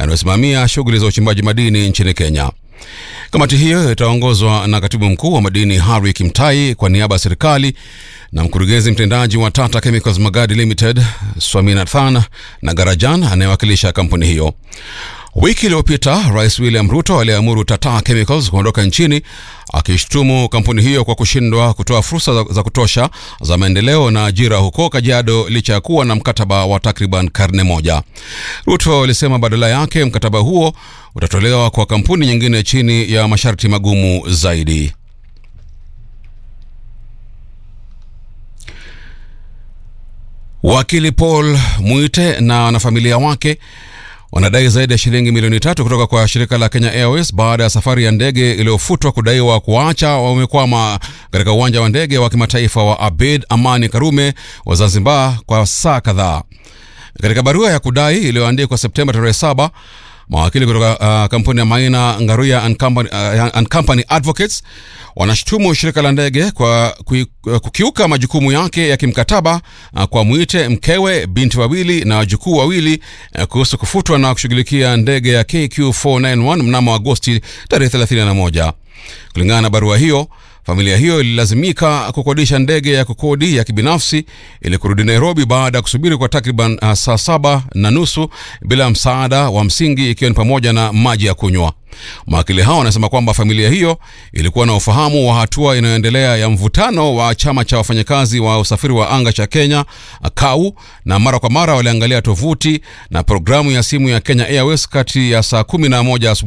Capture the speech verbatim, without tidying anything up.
yanayosimamia shughuli za uchimbaji madini nchini Kenya. Kamati hiyo itaongozwa na katibu mkuu wa madini Harry Kimtai kwa niaba ya serikali na mkurugenzi mtendaji wa Tata Chemicals Magadi Limited Swaminathan Nagarajan anayewakilisha kampuni hiyo. Wiki iliyopita Rais William Ruto aliamuru Tata Chemicals kuondoka nchini, akishtumu kampuni hiyo kwa kushindwa kutoa fursa za, za kutosha za maendeleo na ajira huko Kajiado licha ya kuwa na mkataba wa takriban karne moja. Ruto alisema badala yake mkataba huo utatolewa kwa kampuni nyingine chini ya masharti magumu zaidi. Wakili Paul Muite na wanafamilia wake wanadai zaidi ya shilingi milioni tatu kutoka kwa shirika la Kenya Airways baada ya safari ya ndege iliyofutwa kudaiwa kuacha wamekwama katika uwanja wa ndege wa kimataifa wa Abeid Amani Karume wa Zanzibar kwa saa kadhaa. Katika barua ya kudai iliyoandikwa Septemba tarehe saba, mawakili kutoka uh, kampuni ya Maina Ngaruya and Company, uh, and Company Advocates wanashutumu shirika la ndege kwa kukiuka majukumu yake ya kimkataba uh, kwa Muite, mkewe, binti wawili na wajukuu wawili uh, kuhusu kufutwa na kushughulikia ndege ya K Q nne tisa moja mnamo Agosti tarehe thelathini na moja. Kulingana na barua hiyo, familia hiyo ililazimika kukodisha ndege ya kukodi ya kibinafsi ili kurudi Nairobi baada ya kusubiri kwa takriban uh, saa saba na nusu bila msaada wa msingi, ikiwa ni pamoja na maji ya kunywa. Mawakili hao wanasema kwamba familia hiyo ilikuwa na ufahamu wa hatua inayoendelea ya mvutano wa chama cha wafanyakazi wa usafiri wa anga cha Kenya K A U, na mara kwa mara waliangalia tovuti na programu ya simu ya Kenya Airways kati ya saa kumi na moja asubuhi